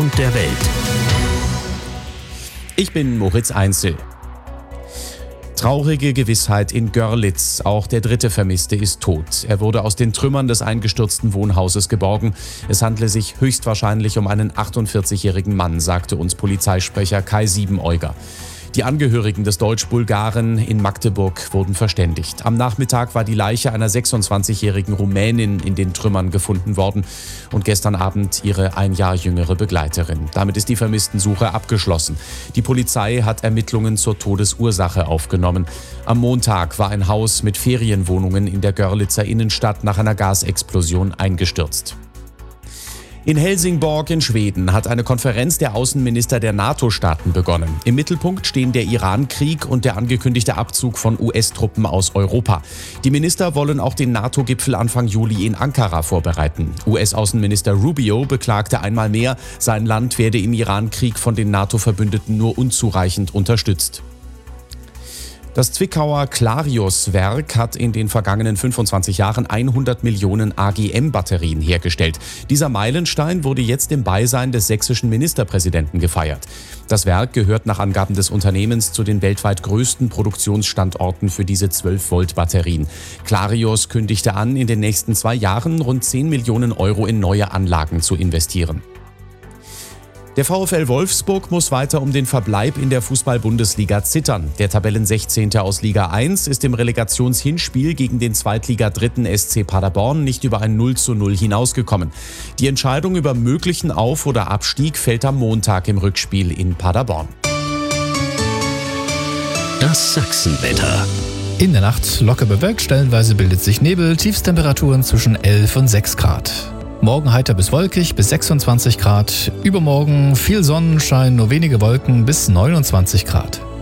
Schwerpunkt der Welt. Ich bin Moritz Einzel. Traurige Gewissheit in Görlitz. Auch der dritte Vermisste ist tot. Er wurde aus den Trümmern des eingestürzten Wohnhauses geborgen. Es handle sich höchstwahrscheinlich um einen 48-jährigen Mann, sagte uns Polizeisprecher Kai Siebeneuger. Die Angehörigen des Deutsch-Bulgaren in Magdeburg wurden verständigt. Am Nachmittag war die Leiche einer 26-jährigen Rumänin in den Trümmern gefunden worden und gestern Abend ihre ein Jahr jüngere Begleiterin. Damit ist die Vermisstensuche abgeschlossen. Die Polizei hat Ermittlungen zur Todesursache aufgenommen. Am Montag war ein Haus mit Ferienwohnungen in der Görlitzer Innenstadt nach einer Gasexplosion eingestürzt. In Helsingborg in Schweden hat eine Konferenz der Außenminister der NATO-Staaten begonnen. Im Mittelpunkt stehen der Iran-Krieg und der angekündigte Abzug von US-Truppen aus Europa. Die Minister wollen auch den NATO-Gipfel Anfang Juli in Ankara vorbereiten. US-Außenminister Rubio beklagte einmal mehr, sein Land werde im Iran-Krieg von den NATO-Verbündeten nur unzureichend unterstützt. Das Zwickauer Clarios-Werk hat in den vergangenen 25 Jahren 100 Millionen AGM-Batterien hergestellt. Dieser Meilenstein wurde jetzt im Beisein des sächsischen Ministerpräsidenten gefeiert. Das Werk gehört nach Angaben des Unternehmens zu den weltweit größten Produktionsstandorten für diese 12-Volt-Batterien. Clarios kündigte an, in den nächsten 2 Jahren rund 10 Millionen Euro in neue Anlagen zu investieren. Der VfL Wolfsburg muss weiter um den Verbleib in der Fußball-Bundesliga zittern. Der Tabellen-16. aus Liga 1 ist im Relegationshinspiel gegen den Zweitliga-Dritten SC Paderborn nicht über ein 0:0 hinausgekommen. Die Entscheidung über möglichen Auf- oder Abstieg fällt am Montag im Rückspiel in Paderborn. Das Sachsenwetter. In der Nacht locker bewölkt, stellenweise bildet sich Nebel, Tiefstemperaturen zwischen 11 und 6 Grad. Morgen heiter bis wolkig bis 26 Grad, übermorgen viel Sonnenschein, nur wenige Wolken bis 29 Grad.